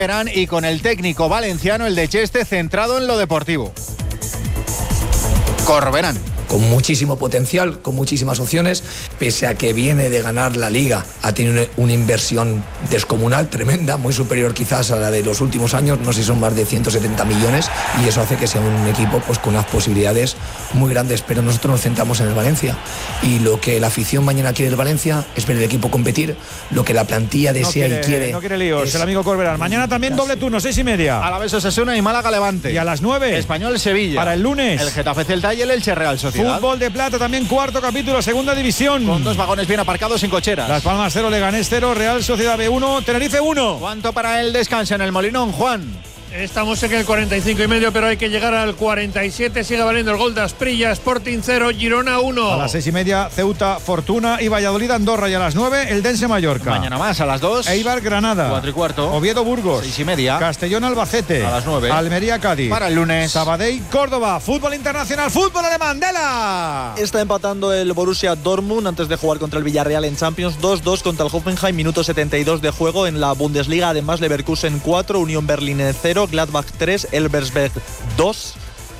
Y con el técnico valenciano, el de Cheste, centrado en lo deportivo. Corberán. Con muchísimo potencial, con muchísimas opciones, pese a que viene de ganar la Liga, ha tenido una inversión descomunal, tremenda, muy superior quizás a la de los últimos años, no sé si son más de 170 millones, y eso hace que sea un equipo pues con unas posibilidades muy grandes, pero nosotros nos centramos en el Valencia, y lo que la afición mañana quiere del Valencia es ver el equipo competir, lo que la plantilla desea y quiere. No quiere líos, el amigo Corberán. Mañana también doble turno, 6:30. Alavés Osasuna y Málaga Levante. Y a las 9. Español Sevilla. Para el lunes. El Getafe Celta y el Elche Real Sociedad. Fútbol de plata también, cuarto capítulo, segunda división. Con 2 vagones bien aparcados sin cocheras. Las Palmas 0, Leganés 0, Real Sociedad B1, Tenerife 1. ¿Cuánto para el descanso en el Molinón, Juan? Estamos en el 45,5, pero hay que llegar al 47. Sigue valiendo el gol de Asprilla. Sporting 0, Girona 1. A las 6:30, Ceuta, Fortuna y Valladolid, Andorra. Y a las 9, el Dense Mallorca. Mañana más, a las 2. Eibar, Granada. 4:15. Oviedo, Burgos. 6:30. Castellón, Albacete. A las 9. Almería, Cádiz. Para el lunes. Sabadell, Córdoba. Fútbol internacional, fútbol alemán. ¡Dela! Está empatando el Borussia Dortmund antes de jugar contra el Villarreal en Champions. 2-2 contra el Hoffenheim, minuto 72 de juego en la Bundesliga. Además, Leverkusen 4, Unión Berlín 0, Gladbach 3, Elversberg 2,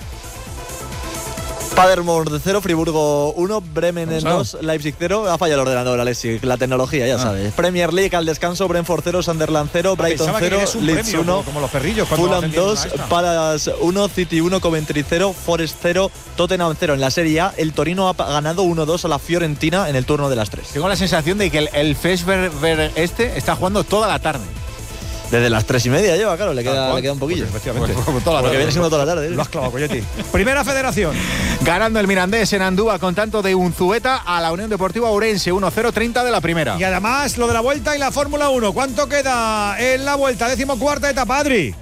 Paderborn 0, Friburgo 1, Bremen 2, Leipzig 0. Ha fallado el ordenador, Alexis, la tecnología, ya sabes. Premier League al descanso, Brentford 0, Sunderland 0, Brighton 0, Leeds 1, como los perrillos, Fulham 2, Palace 1, City 1, Coventry 0, Forest 0, Tottenham 0. En la Serie A, el Torino ha ganado 1-2 a la Fiorentina en el turno de las 3. Tengo la sensación de que el Fesberg está jugando toda la tarde. Desde las 3:30 lleva, claro, le queda un poquillo. Pues efectivamente. Porque viene siendo toda la tarde. Lo has clavado, Coyetti. Primera Federación. Ganando el Mirandés en Andúa con tanto de Unzueta a la Unión Deportiva Ourense, 1-0, 30 de la primera. Y además lo de la Vuelta y la Fórmula 1. ¿Cuánto queda en la Vuelta? 14ª etapa, Adri.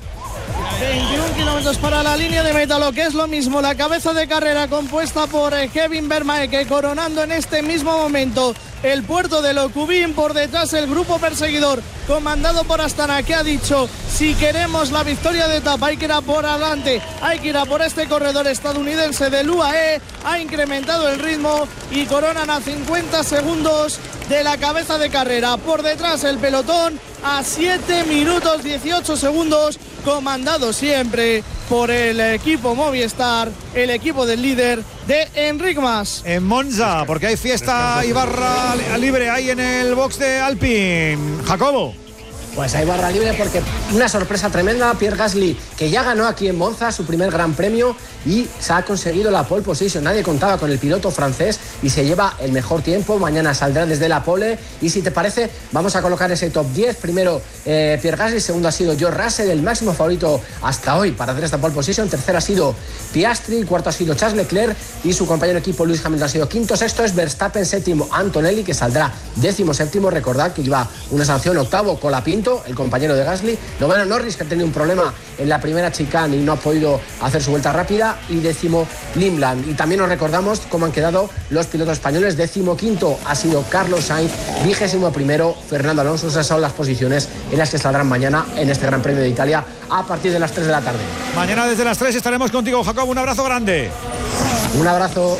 21 kilómetros para la línea de meta, lo que es lo mismo, la cabeza de carrera compuesta por Kevin Vermaeke, coronando en este mismo momento el puerto de Locubín. Por detrás el grupo perseguidor comandado por Astana, que ha dicho: si queremos la victoria de etapa hay que ir a por adelante, hay que ir a por este corredor estadounidense del UAE. Ha incrementado el ritmo y coronan a 50 segundos de la cabeza de carrera. Por detrás el pelotón a 7 minutos 18 segundos, comandado siempre por el equipo Movistar, el equipo del líder de Enric Mas. En Monza, porque hay fiesta y barra libre ahí en el box de Alpine. Jacobo. Pues hay barra libre porque una sorpresa tremenda. Pierre Gasly, que ya ganó aquí en Monza su primer gran premio y se ha conseguido la pole position. Nadie contaba con el piloto francés y se lleva el mejor tiempo. Mañana saldrá desde la pole y, si te parece, vamos a colocar ese top 10. Primero Pierre Gasly, segundo ha sido George Russell, el máximo favorito hasta hoy para hacer esta pole position. Tercero ha sido Piastri, cuarto ha sido Charles Leclerc y su compañero de equipo Lewis Hamilton ha sido quinto. Sexto es Verstappen, séptimo Antonelli, que saldrá 17º. Recordad que lleva una sanción. Octavo Colapinto, el compañero de Gasly. Noveno Norris, que ha tenido un problema en la primera chicane y no ha podido hacer su vuelta rápida. Y 10º Limland. Y también nos recordamos cómo han quedado los pilotos españoles. 15º ha sido Carlos Sainz, 21º Fernando Alonso. Esas son las posiciones en las que saldrán mañana en este Gran Premio de Italia a partir de las 3 de la tarde. Mañana desde las 3 estaremos contigo, Jacob. Un abrazo grande. Un abrazo.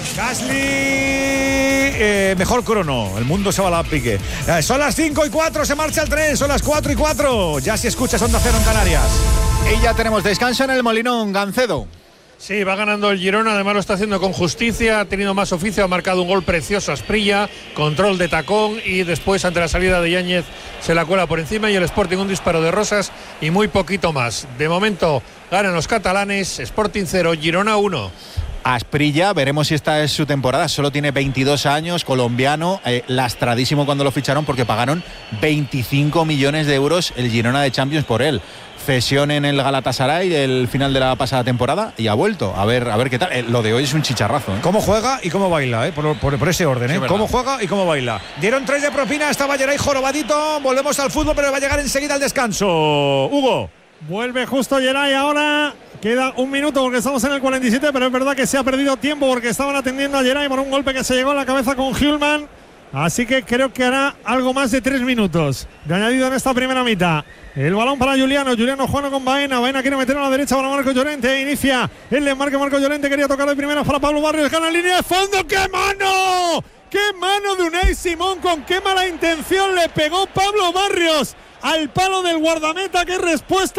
Gasly, mejor crono. El mundo se va a la pique. Son las 5:04, se marcha el tren. Son las 4:04. Ya si escuchas Onda Cero en Canarias. Y ya tenemos descanso en el Molinón, Gancedo. Sí, va ganando el Girona, además lo está haciendo con justicia, ha tenido más oficio, ha marcado un gol precioso Asprilla, control de tacón y después ante la salida de Yáñez se la cuela por encima y el Sporting un disparo de Rosas y muy poquito más. De momento ganan los catalanes, Sporting 0, Girona 1. Asprilla, veremos si esta es su temporada. Solo tiene 22 años, colombiano, lastradísimo cuando lo ficharon porque pagaron 25 millones de euros el Girona de Champions por él. Cesión en el Galatasaray del final de la pasada temporada y ha vuelto. A ver qué tal. Lo de hoy es un chicharrazo. Cómo juega y cómo baila, por ese orden. Sí, cómo juega y cómo baila. Dieron 3 de propina, estaba Geray jorobadito. Volvemos al fútbol, pero va a llegar enseguida al descanso. Hugo. Vuelve justo Geray ahora. Queda un minuto porque estamos en el 47, pero es verdad que se ha perdido tiempo porque estaban atendiendo a Geray por un golpe que se llegó a la cabeza con Hjulman. Así que creo que hará algo más de 3 minutos de añadido en esta primera mitad. El balón para Juliano jugando con Baena. Baena quiere meter a la derecha para Marco Llorente. Inicia el desmarque Marco Llorente. Quería tocar de primera para Pablo Barrios. Gana en línea de fondo. ¡Qué mano! ¡Qué mano de Unai Simón! ¡Con qué mala intención le pegó Pablo Barrios al palo del guardameta! ¡Qué respuesta